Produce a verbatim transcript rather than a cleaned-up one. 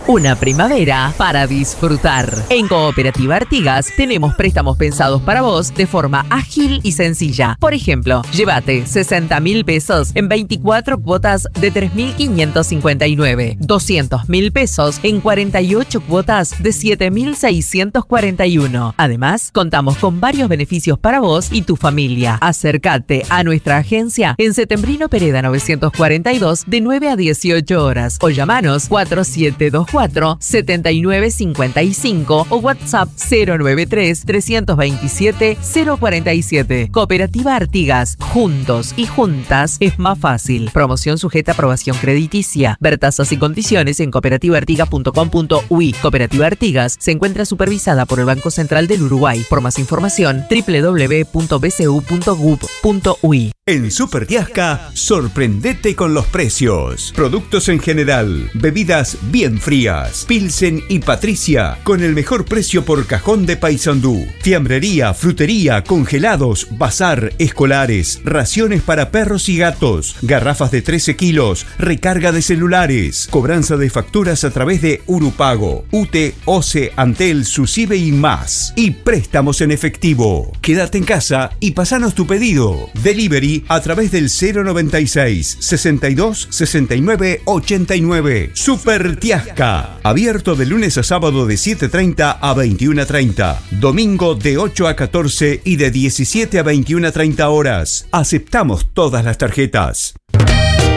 Una primavera para disfrutar. En Cooperativa Artigas tenemos préstamos pensados para vos de forma ágil y sencilla. Por ejemplo, llévate sesenta mil pesos en veinticuatro cuotas de tres mil quinientos cincuenta y nueve, doscientos mil pesos en cuarenta y ocho cuotas de siete mil seiscientos cuarenta y uno. Además, contamos con varios beneficios para vos y tu familia. Acércate a nuestra agencia en Setembrino Pereda novecientos cuarenta y dos de nueve a dieciocho horas o llamanos cuatro siete dos cuatro, siete nueve cinco cinco o WhatsApp cero nueve tres, tres dos siete, cero cuatro siete. Cooperativa Artigas, juntos y juntas es más fácil. Promoción sujeta a aprobación crediticia. Ver tasas y condiciones en cooperativa artigas punto com punto uy. Cooperativa Artigas se encuentra supervisada por el Banco Central del Uruguay. Por más información, doble u doble u doble u punto b c u punto gov punto uy. En Super Tiasca, sorprendete con los precios. Productos en general, bebidas bien frías, Pilsen y Patricia, con el mejor precio por cajón de Paysandú. Fiambrería, frutería, congelados, bazar, escolares, raciones para perros y gatos, garrafas de trece kilos, recarga de celulares, cobranza de facturas a través de Urupago, U T E, O C E, Antel, Sucibe y más. Y préstamos en efectivo. Quédate en casa y pasanos tu pedido. Delivery a través del cero noventa y seis, sesenta y dos, sesenta y nueve, ochenta y nueve. Super Tiasca. Abierto de lunes a sábado de siete treinta a veintiuna treinta. Domingo de ocho a catorce y de diecisiete a veintiuna treinta horas. Aceptamos todas las tarjetas.